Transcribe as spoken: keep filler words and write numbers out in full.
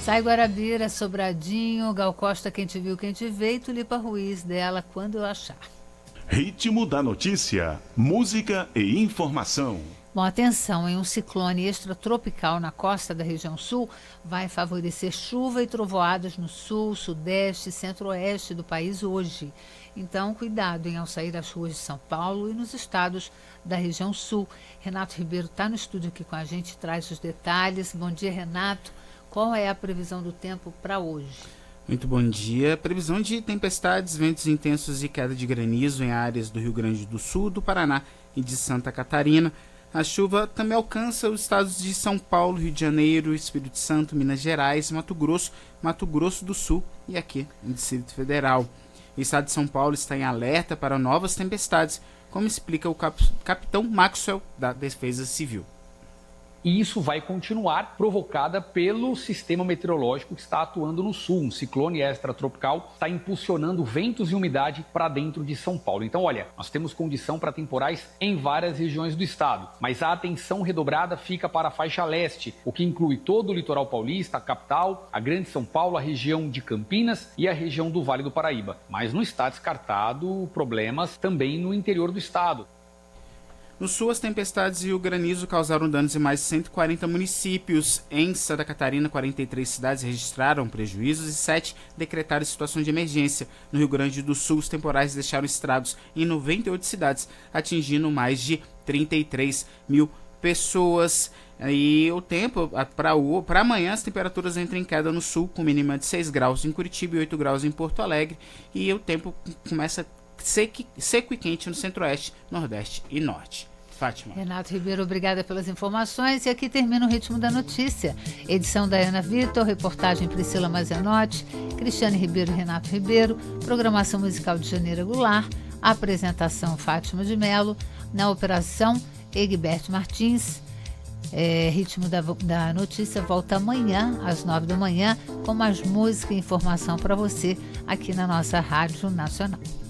Sai Guarabira, Sobradinho, Gal Costa, Quem Te Viu, Quem Te Vê, e Tulipa Ruiz, Dela Quando Eu Achar. Ritmo da notícia, música e informação. Bom, atenção, em um ciclone extratropical na costa da região sul vai favorecer chuva e trovoadas no sul, sudeste e centro-oeste do país hoje. Então, cuidado em ao sair às ruas de São Paulo e nos estados da região sul. Renato Ribeiro está no estúdio aqui com a gente, traz os detalhes. Bom dia, Renato. Qual é a previsão do tempo para hoje? Muito bom dia. Previsão de tempestades, ventos intensos e queda de granizo em áreas do Rio Grande do Sul, do Paraná e de Santa Catarina. A chuva também alcança os estados de São Paulo, Rio de Janeiro, Espírito Santo, Minas Gerais, Mato Grosso, Mato Grosso do Sul e aqui no Distrito Federal. O estado de São Paulo está em alerta para novas tempestades, como explica o cap- capitão Maxwell da Defesa Civil. E isso vai continuar, provocada pelo sistema meteorológico que está atuando no sul. Um ciclone extratropical está impulsionando ventos e umidade para dentro de São Paulo. Então, olha, nós temos condição para temporais em várias regiões do estado, mas a atenção redobrada fica para a faixa leste, o que inclui todo o litoral paulista, a capital, a Grande São Paulo, a região de Campinas e a região do Vale do Paraíba. Mas não está descartado problemas também no interior do estado. No sul, as tempestades e o granizo causaram danos em mais de cento e quarenta municípios. Em Santa Catarina, quarenta e três cidades registraram prejuízos e sete decretaram situação de emergência. No Rio Grande do Sul, os temporais deixaram estragos em noventa e oito cidades, atingindo mais de trinta e três mil pessoas. E o tempo, para amanhã, as temperaturas entram em queda no sul, com mínima de seis graus em Curitiba e oito graus em Porto Alegre. E o tempo começa seco, seco e quente no centro-oeste, nordeste e norte. Fátima. Renato Ribeiro, obrigada pelas informações. E aqui termina o Ritmo da Notícia. Edição da Ana Vitor, reportagem Priscila Mazenotti, Cristiane Ribeiro e Renato Ribeiro, programação musical de Janeira Goulart, apresentação Fátima de Mello, na operação Egberto Martins. É, Ritmo da, da Notícia volta amanhã, às nove da manhã, com mais música e informação para você aqui na nossa Rádio Nacional.